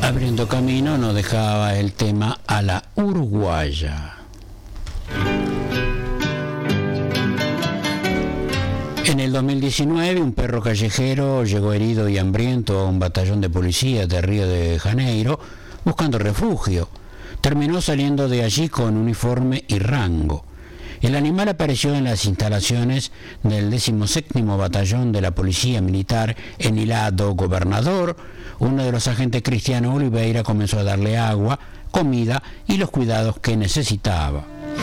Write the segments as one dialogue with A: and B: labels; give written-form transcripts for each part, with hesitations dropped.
A: Abriendo camino nos dejaba el tema A la Uruguaya. En el 2019, un perro callejero llegó herido y hambriento a un batallón de policía de Río de Janeiro buscando refugio. Terminó saliendo de allí con uniforme y rango. El animal apareció en las instalaciones del 17º Batallón de la Policía Militar en Ilha do Governador. Uno de los agentes, Cristiano Oliveira, comenzó a darle agua, comida y los cuidados que necesitaba.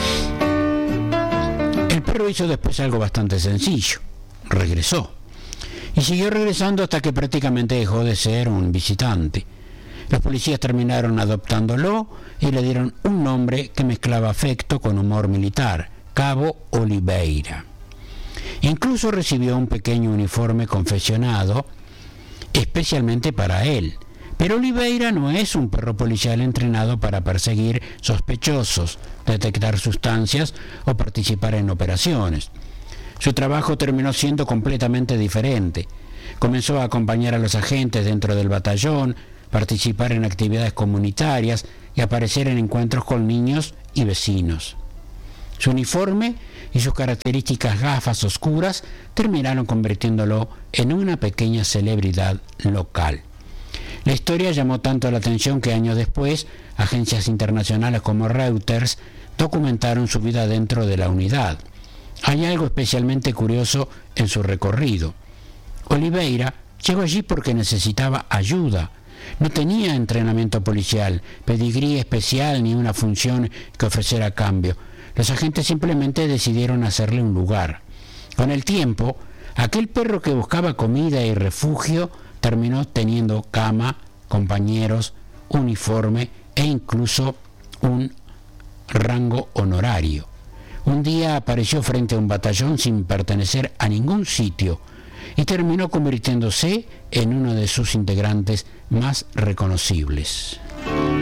A: El perro hizo después algo bastante sencillo. Regresó. Y siguió regresando hasta que prácticamente dejó de ser un visitante. Los policías terminaron adoptándolo y le dieron un nombre que mezclaba afecto con humor militar: Cabo Oliveira. Incluso recibió un pequeño uniforme confeccionado especialmente para él. Pero Oliveira no es un perro policial entrenado para perseguir sospechosos, detectar sustancias o participar en operaciones. Su trabajo terminó siendo completamente diferente. Comenzó a acompañar a los agentes dentro del batallón, participar en actividades comunitarias y aparecer en encuentros con niños y vecinos. Su uniforme y sus características gafas oscuras terminaron convirtiéndolo en una pequeña celebridad local. La historia llamó tanto la atención que años después, agencias internacionales como Reuters documentaron su vida dentro de la unidad. Hay algo especialmente curioso en su recorrido. Oliveira llegó allí porque necesitaba ayuda. No tenía entrenamiento policial, pedigrí especial ni una función que ofrecer a cambio. Los agentes simplemente decidieron hacerle un lugar. Con el tiempo, aquel perro que buscaba comida y refugio terminó teniendo cama, compañeros, uniforme e incluso un rango honorario. Un día apareció frente a un batallón sin pertenecer a ningún sitio y terminó convirtiéndose en uno de sus integrantes más reconocibles.